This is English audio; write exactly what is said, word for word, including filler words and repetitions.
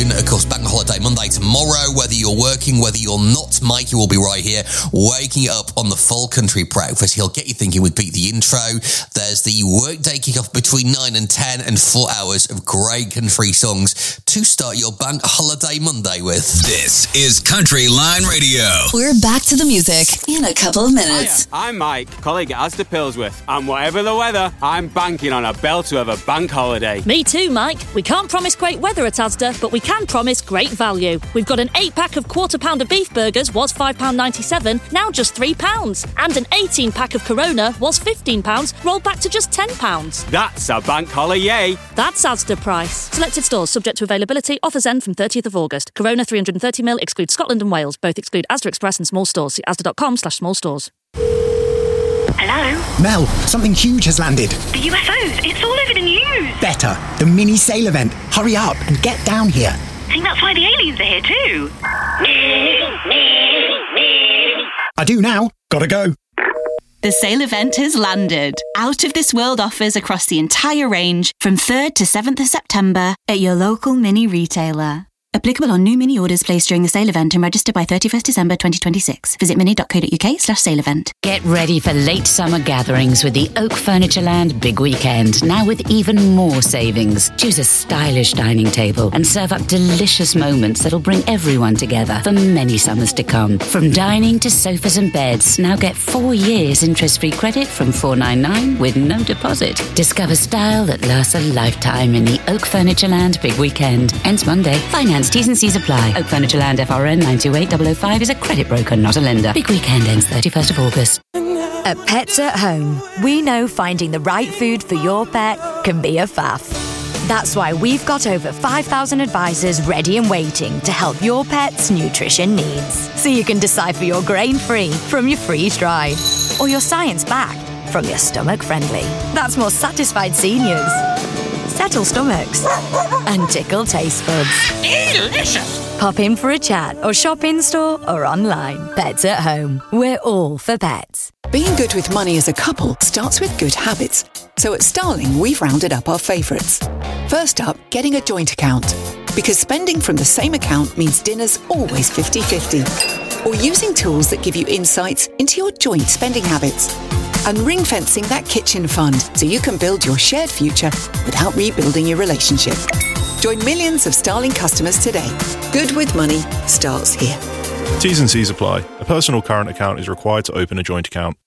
weekend. Of course, Bank Holiday Monday tomorrow. Whether you're working, whether you're not, Mikey will be right here, waking you up on the full country breakfast. He'll get you thinking with Beat the Intro. There's the workday kickoff between nine and ten, and four hours of great country songs to start your Bank Holiday Monday with. This is Country Line Radio. We're back to the music in a couple of minutes. Hiya, I'm Mike, colleague at Asda Pillsworth, and whatever the weather, I'm banking on a belter of a bank holiday. Me too, Mike. We can't promise great weather at Asda, but we can promise great value. We've got an eight-pack of quarter-pounder beef burgers, was five pounds ninety-seven, now just three pounds. And an eighteen-pack of Corona, was fifteen pounds, rolled back to just ten pounds. That's a bank holiday. That's Asda price. Selected stores subject to availability. Offers end from thirtieth of August. Corona three hundred thirty milliliters excludes Scotland and Wales. Both exclude Asda Express and small stores. See asda.com slash small stores. Hello? Mel, something huge has landed. The U F Os, it's all over the news. Better, the mini sail event. Hurry up and get down here. I think that's why the aliens are here too. I do now. Gotta go. The sale event has landed. Out of this world offers across the entire range from third to seventh of September at your local mini retailer. Applicable on new mini orders placed during the sale event and registered by thirty-first December twenty twenty-six. Visit mini.co.uk slash sale event. Get ready for late summer gatherings with the Oak Furnitureland Big Weekend, now with even more savings. Choose a stylish dining table and serve up delicious moments that'll bring everyone together for many summers to come. From dining to sofas and beds, now get four years interest-free credit from four ninety-nine with no deposit. Discover style that lasts a lifetime in the Oak Furnitureland Big Weekend. Ends Monday. Finance T's and C's apply. Oak Furnitureland F R N nine two eight zero zero five is a credit broker, not a lender. Big weekend ends thirty-first of August. At Pets at Home, we know finding the right food for your pet can be a faff. That's why we've got over five thousand advisors ready and waiting to help your pet's nutrition needs. So you can decipher your grain-free from your freeze-dried, or your science-backed from your stomach-friendly. That's more satisfied seniors, settle stomachs, and tickle taste buds. Delicious! Pop in for a chat or shop in-store or online. Pets at Home. We're all for pets. Being good with money as a couple starts with good habits. So at Starling, we've rounded up our favourites. First up, getting a joint account. Because spending from the same account means dinner's always fifty-fifty. Or using tools that give you insights into your joint spending habits. And ring-fencing that kitchen fund so you can build your shared future without rebuilding your relationship. Join millions of Starling customers today. Good with money starts here. T's and C's apply. A personal current account is required to open a joint account.